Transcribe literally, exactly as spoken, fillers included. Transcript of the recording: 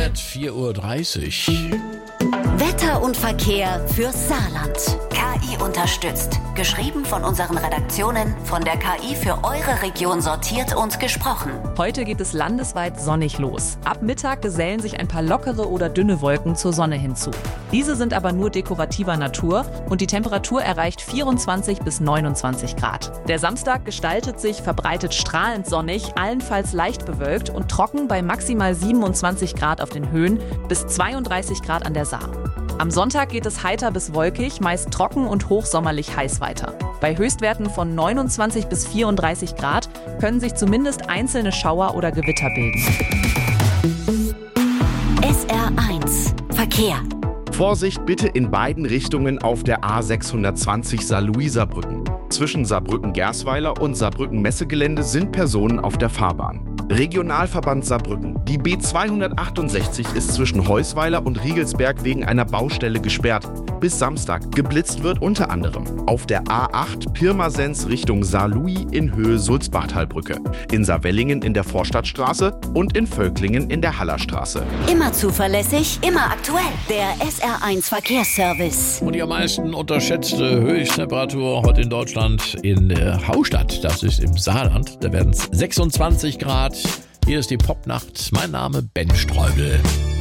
Zeit, vier Uhr dreißig. Wetter und Verkehr fürs Saarland. K I unterstützt. Geschrieben von unseren Redaktionen, von der K I für eure Region sortiert und gesprochen. Heute geht es landesweit sonnig los. Ab Mittag gesellen sich ein paar lockere oder dünne Wolken zur Sonne hinzu. Diese sind aber nur dekorativer Natur und die Temperatur erreicht vierundzwanzig bis neunundzwanzig Grad. Der Samstag gestaltet sich verbreitet strahlend sonnig, allenfalls leicht bewölkt und trocken bei maximal siebenundzwanzig Grad auf den Höhen bis zweiunddreißig Grad an der Saar. Am Sonntag geht es heiter bis wolkig, meist trocken und hochsommerlich heiß weiter. Bei Höchstwerten von neunundzwanzig bis vierunddreißig Grad können sich zumindest einzelne Schauer oder Gewitter bilden. S R eins Verkehr. Vorsicht bitte in beiden Richtungen auf der A sechshundertzwanzig Saarlouiser-Brücken. Zwischen Saarbrücken-Gersweiler und Saarbrücken-Messegelände sind Personen auf der Fahrbahn. Regionalverband Saarbrücken. Die B zweihundertachtundsechzig ist zwischen Heusweiler und Riegelsberg wegen einer Baustelle gesperrt. Bis Samstag. Geblitzt wird unter anderem auf der A acht Pirmasens Richtung Saarlouis in Höhe Sulzbartalbrücke, in Saarwellingen in der Vorstadtstraße und in Völklingen in der Hallerstraße. Immer zuverlässig, immer aktuell. Der S R eins Verkehrsservice. Und die am meisten unterschätzte Höchsttemperatur heute in Deutschland in äh, Haustadt. Das ist im Saarland. Da werden es sechsundzwanzig Grad. Hier ist die Popnacht. Mein Name Ben Streubel.